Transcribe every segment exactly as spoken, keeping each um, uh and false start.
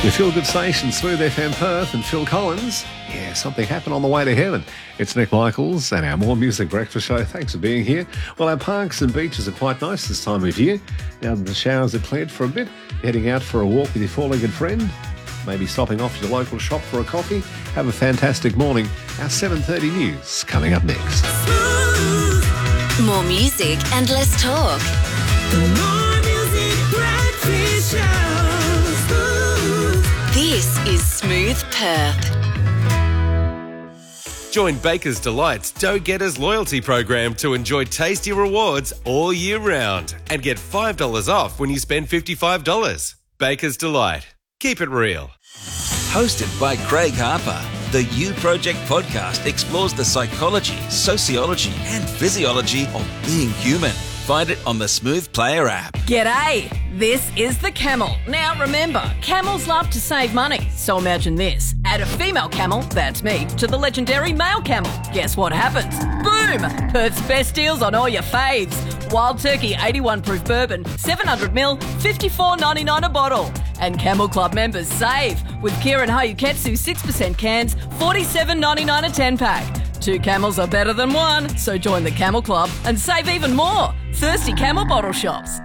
Your feel-good station, Smooth F M Perth, and Phil Collins. Yeah, something happened on the way to heaven. It's Nick Michaels and our More Music Breakfast Show. Thanks for being here. Well, our parks and beaches are quite nice this time of year. Now that the showers are cleared for a bit, heading out for a walk with your four-legged friend, maybe stopping off at your local shop for a coffee. Have a fantastic morning. Our seven thirty news coming up next. More music and less talk. The More Music Breakfast Show. This is Smooth Perth. Join Baker's Delight's Dough Getters loyalty program to enjoy tasty rewards all year round and get five dollars off when you spend fifty-five dollars. Baker's Delight. Keep it real. Hosted by Craig Harper, the You Project podcast explores the psychology, sociology and physiology of being human. Find it on the Smooth Player app. G'day, this is the camel. Now remember, camels love to save money, so imagine this. Add a female camel, that's me, to the legendary male camel. Guess what happens? Boom! Perth's best deals on all your faves. Wild Turkey eighty-one proof bourbon, seven hundred mil, fifty-four ninety-nine a bottle. And Camel Club members save with Kirin Hayuketsu six percent cans, forty-seven ninety-nine a ten pack. Two camels are better than one, so join the Camel Club and save even more. Thirsty Camel bottle shops.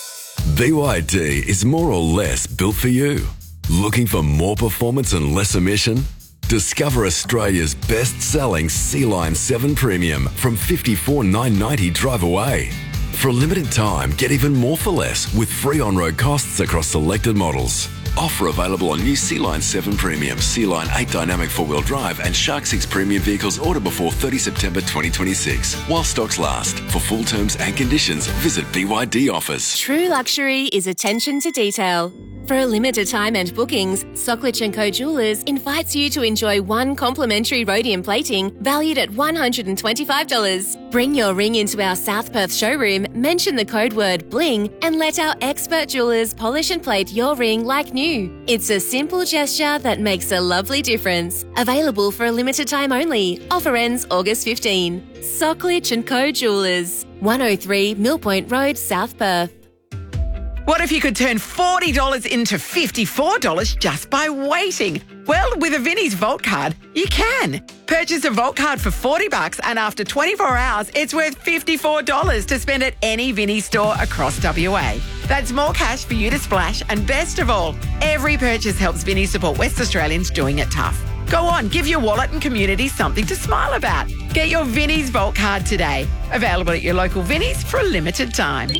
B Y D is more or less built for you. Looking for more performance and less emission? Discover Australia's best-selling Sea Line seven Premium from fifty-four nine ninety drive away. For a limited time, get even more for less with free on-road costs across selected models. Offer available on new Sea Line seven Premium, Sea Line eight Dynamic four-wheel drive and Shark six Premium vehicles ordered before thirtieth September twenty twenty-six. While stocks last. For full terms and conditions, visit B Y D offers. True luxury is attention to detail. For a limited time and bookings, Socklich and Co Jewelers invites you to enjoy one complimentary rhodium plating valued at one hundred twenty-five dollars. Bring your ring into our South Perth showroom, mention the code word BLING, and let our expert jewelers polish and plate your ring like new. It's a simple gesture that makes a lovely difference. Available for a limited time only. Offer ends August fifteenth. Socklich and Co Jewelers, one oh three Mill Point Road, South Perth. What if you could turn forty dollars into fifty-four dollars just by waiting? Well, with a Vinnie's Vault card, you can. Purchase a Vault card for forty bucks and after twenty-four hours, it's worth fifty-four dollars to spend at any Vinnie's store across W A. That's more cash for you to splash, and best of all, every purchase helps Vinnie support West Australians doing it tough. Go on, give your wallet and community something to smile about. Get your Vinnie's Vault card today. Available at your local Vinnie's for a limited time.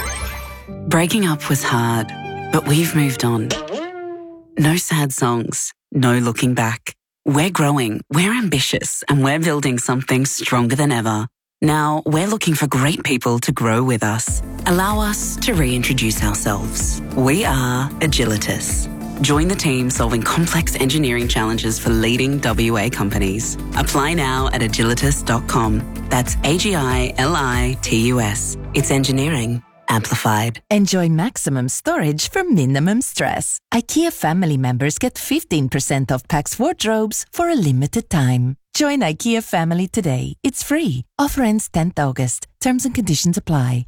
Breaking up was hard, but we've moved on. No sad songs, no looking back. We're growing, we're ambitious, and we're building something stronger than ever. Now, we're looking for great people to grow with us. Allow us to reintroduce ourselves. We are Agilitas. Join the team solving complex engineering challenges for leading W A companies. Apply now at agilitas dot com. That's A G I L I T U S. It's engineering amplified. Enjoy maximum storage for minimum stress. IKEA family members get fifteen percent off PAX wardrobes for a limited time. Join IKEA family today. It's free. Offer ends tenth August. Terms and conditions apply.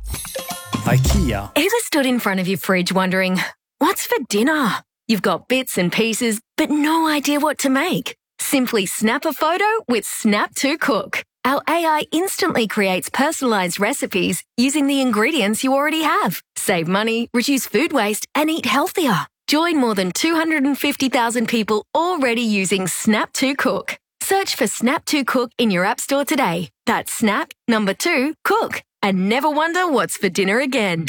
IKEA. Ever stood in front of your fridge wondering, what's for dinner? You've got bits and pieces, but no idea what to make. Simply snap a photo with Snap to Cook. Our A I instantly creates personalised recipes using the ingredients you already have. Save money, reduce food waste, and eat healthier. Join more than two hundred fifty thousand people already using Snap to Cook. Search for Snap to Cook in your app store today. That's Snap, number two, Cook. And never wonder what's for dinner again.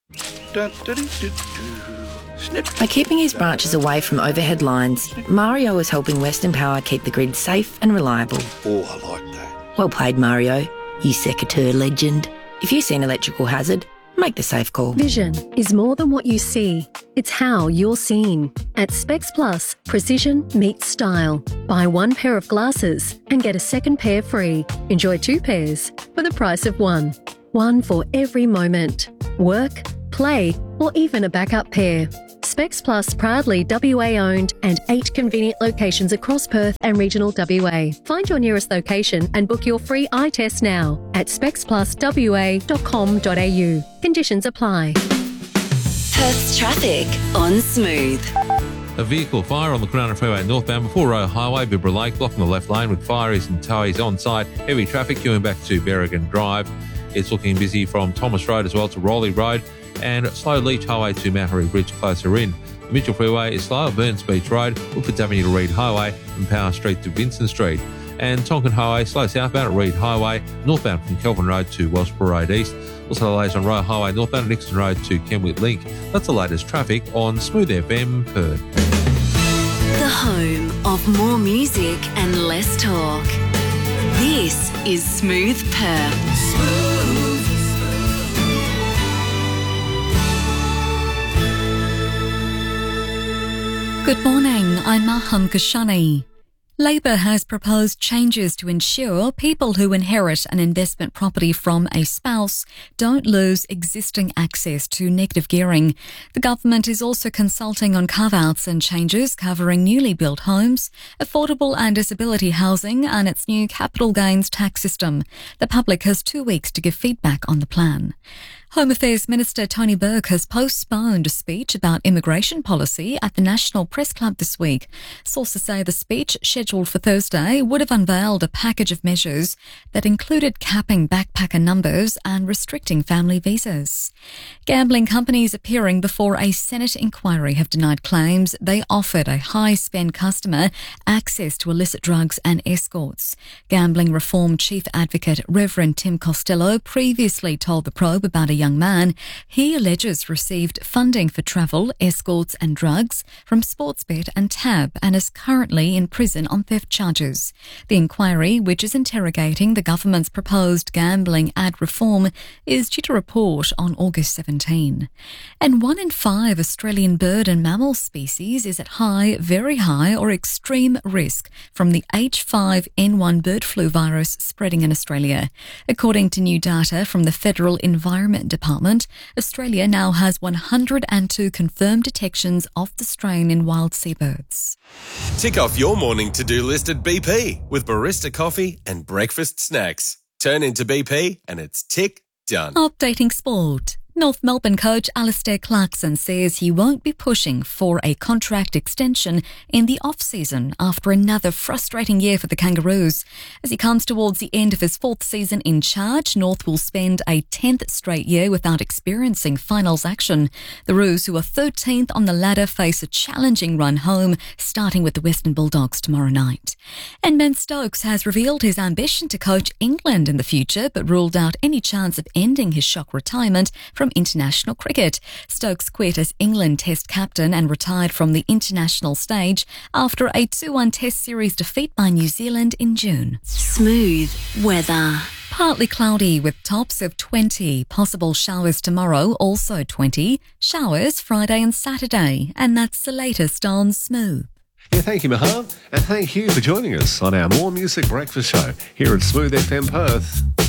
By keeping his branches away from overhead lines, Mario is helping Western Power keep the grid safe and reliable. Oh, I like that. Well played, Mario, you secateur legend. If you see an electrical hazard, make the safe call. Vision is more than what you see. It's how you're seen. At Specs Plus, precision meets style. Buy one pair of glasses and get a second pair free. Enjoy two pairs for the price of one. One for every moment. Work, play, or even a backup pair. Specs Plus proudly W A owned and eight convenient locations across Perth and regional W A. Find your nearest location and book your free eye test now at specs plus w a dot com dot a u. Conditions apply. Perth's traffic on Smooth. A vehicle fire on the Corona Freeway northbound before Roe Highway, Bibra Lake, blocking the left lane with fireys and towies on site. Heavy traffic going back to Berrigan Drive. It's looking busy from Thomas Road as well to Rowley Road, and slow Leach Highway to Mount Harry Bridge closer in. The Mitchell Freeway is slow at Burns Beach Road, Woodfords Avenue to Reed Highway, and Power Street to Vincent Street. And Tonkin Highway slow southbound at Reed Highway, northbound from Kelvin Road to Wellsborough Road East. Also delays on Roe Highway northbound at Nixon Road to Kenwood Link. That's the latest traffic on Smooth F M Perth. The home of more music and less talk. This is Smooth Perth. Good morning, I'm Maham Kashani. Labor has proposed changes to ensure people who inherit an investment property from a spouse don't lose existing access to negative gearing. The government is also consulting on carve-outs and changes covering newly built homes, affordable and disability housing and its new capital gains tax system. The public has two weeks to give feedback on the plan. Home Affairs Minister Tony Burke has postponed a speech about immigration policy at the National Press Club this week. Sources say the speech, scheduled for Thursday, would have unveiled a package of measures that included capping backpacker numbers and restricting family visas. Gambling companies appearing before a Senate inquiry have denied claims they offered a high-spend customer access to illicit drugs and escorts. Gambling Reform Chief Advocate Reverend Tim Costello previously told the probe about a young man he alleges received funding for travel, escorts and drugs from Sportsbet and Tab and is currently in prison on theft charges. The inquiry, which is interrogating the government's proposed gambling ad reform, is due to report on August seventeenth. And one in five Australian bird and mammal species is at high, very high or extreme risk from the H five N one bird flu virus spreading in Australia. According to new data from the Federal Environment Department, Australia now has one hundred two confirmed detections of the strain in wild seabirds. Tick off your morning to-do list at B P with barista coffee and breakfast snacks. Turn into B P and it's tick done. Updating sport. North Melbourne coach Alistair Clarkson says he won't be pushing for a contract extension in the off-season after another frustrating year for the Kangaroos. As he comes towards the end of his fourth season in charge, North will spend a tenth straight year without experiencing finals action. The Roos, who are thirteenth on the ladder, face a challenging run home, starting with the Western Bulldogs tomorrow night. And Ben Stokes has revealed his ambition to coach England in the future, but ruled out any chance of ending his shock retirement from international cricket. Stokes quit as England Test captain and retired from the international stage after a two one Test series defeat by New Zealand in June. Smooth weather. Partly cloudy with tops of twenty. Possible showers tomorrow, also twenty. Showers Friday and Saturday. And that's the latest on Smooth. Yeah, thank you, Maham. And thank you for joining us on our More Music Breakfast Show here at Smooth F M Perth.